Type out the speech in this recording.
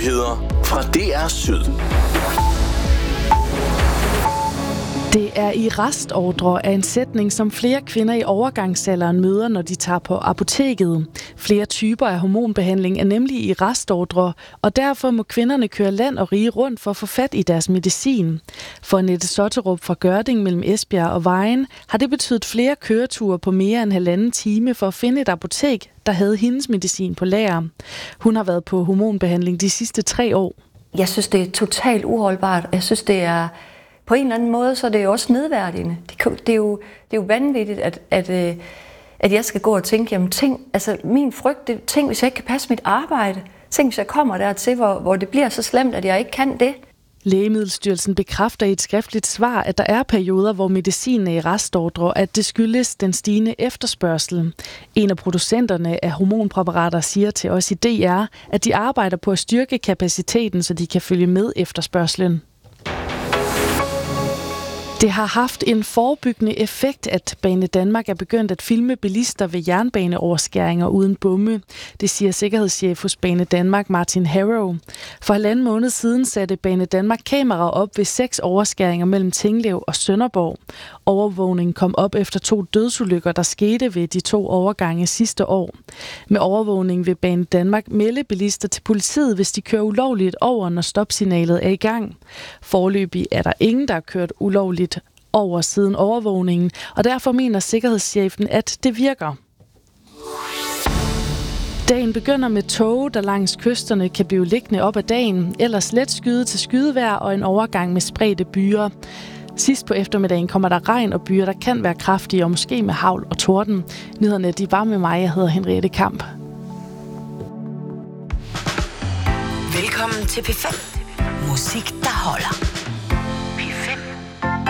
Nyheder fra DR Syd. Det er i restordre af en sætning, som flere kvinder i overgangsalderen møder, når de tager på apoteket. Flere typer af hormonbehandling er nemlig i restordre, og derfor må kvinderne køre land og rige rundt for at få fat i deres medicin. For Annette Sotterup fra Gørding mellem Esbjerg og Vejen har det betydet flere køreture på mere end 1,5 time for at finde et apotek, der havde hendes medicin på lager. Hun har været på hormonbehandling de sidste 3 år. Jeg synes, det er totalt uholdbart. Jeg synes, det er på en eller anden måde, så er det jo også nedværdigende. Det er jo vanvittigt, at jeg skal gå og tænke, jamen min frygt, tænk hvis jeg ikke kan passe mit arbejde. Tænk hvis jeg kommer dertil, hvor det bliver så slemt, at jeg ikke kan det. Lægemiddelstyrelsen bekræfter i et skriftligt svar, at der er perioder, hvor medicinen er i restordre, at det skyldes den stigende efterspørgsel. En af producenterne af hormonpræparater siger til os i DR, at de arbejder på at styrke kapaciteten, så de kan følge med efterspørgslen. Det har haft en forebyggende effekt, at Banedanmark er begyndt at filme bilister ved jernbaneoverskæringer uden bomme. Det siger sikkerhedschef hos Banedanmark Martin Harrow. For 1,5 måned siden satte Banedanmark kameraer op ved 6 overskæringer mellem Tinglev og Sønderborg. Overvågningen kom op efter 2 dødsulykker, der skete ved de 2 overgange sidste år. Med overvågning vil Banedanmark melde bilister til politiet, hvis de kører ulovligt over, når stopsignalet er i gang. Foreløbig er der ingen, der har kørt ulovligt over siden overvågningen, og derfor mener sikkerhedschefen, at det virker. Dagen begynder med tåge, der langs kysterne kan blive liggende op ad dagen, ellers let skyde til skydevejr og en overgang med spredte byer. Sidst på eftermiddagen kommer der regn og byer, der kan være kraftige og måske med hagl og torden. Nyhederne de var med mig, jeg hedder Henriette Kamp. Velkommen til P5. Musik, der holder.